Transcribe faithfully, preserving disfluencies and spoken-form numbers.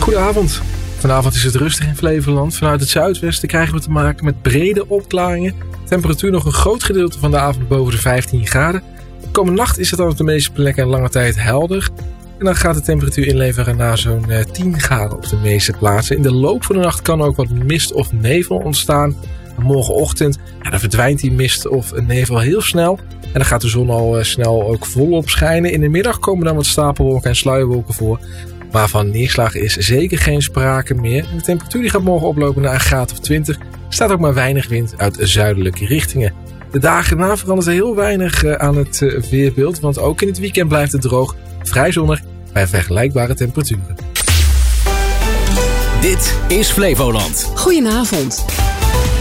Goedenavond. Vanavond is het rustig in Flevoland. Vanuit het zuidwesten krijgen we te maken met brede opklaringen. Temperatuur nog een groot gedeelte van de avond boven de vijftien graden. De komende nacht is het dan op de meeste plekken een lange tijd helder. En dan gaat de temperatuur inleveren naar zo'n tien graden op de meeste plaatsen. In de loop van de nacht kan ook wat mist of nevel ontstaan. Morgenochtend ja, dan verdwijnt die mist of nevel heel snel. En dan gaat de zon al snel ook volop schijnen. In de middag komen dan wat stapelwolken en sluierwolken voor. Maar van neerslag is zeker geen sprake meer. De temperatuur die gaat morgen oplopen naar een graad of twintig. Er staat ook maar weinig wind uit zuidelijke richtingen. De dagen na verandert er heel weinig aan het weerbeeld. Want ook in het weekend blijft het droog. Vrij zonnig bij vergelijkbare temperaturen. Dit is Flevoland. Goedenavond.